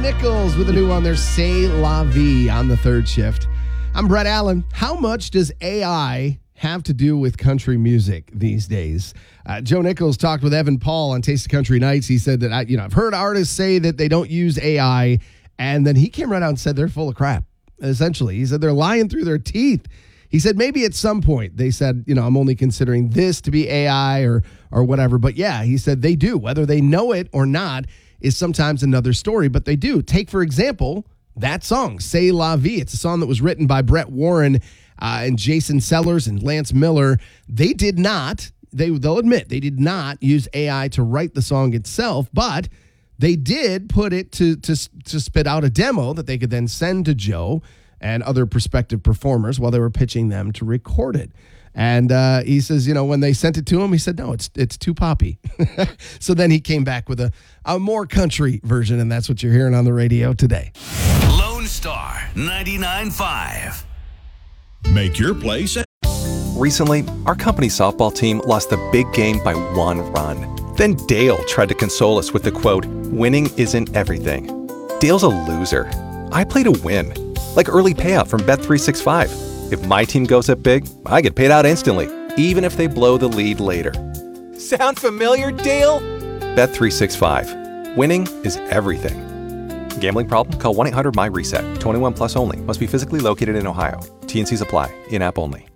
Nichols with a new one there, C'est La Vie, on the third shift. I'm Brett Allen. How much does AI have to do with country music these days? Joe Nichols talked with Evan Paul on Taste of Country Nights. He said that, I've heard artists say that they don't use AI, and then he came right out and said they're full of crap, essentially. He said they're lying through their teeth. He said maybe at some point they said, I'm only considering this to be AI or whatever. But yeah, he said they do. Whether they know it or not is sometimes another story, but they do. Take, for example, that song, C'est La Vie. It's a song that was written by Brett Warren and Jason Sellers and Lance Miller. They did not, they'll admit, they did not use AI to write the song itself, but they did put it to spit out a demo that they could then send to Joe and other prospective performers while they were pitching them to record it. And he says, when they sent it to him, he said, no, it's too poppy. So then he came back with a more country version, and that's what you're hearing on the radio today. Lone Star 99.5. Make your place. Recently, our company's softball team lost the big game by 1 run. Then Dale tried to console us with the quote, "Winning isn't everything." Dale's a loser. I play to win, like early payout from Bet365. If my team goes up big, I get paid out instantly, even if they blow the lead later. Sound familiar, Dale? Bet365. Winning is everything. Gambling problem? Call 1-800-MY-RESET. 21 plus only. Must be physically located in Ohio. T&Cs apply. In-app only.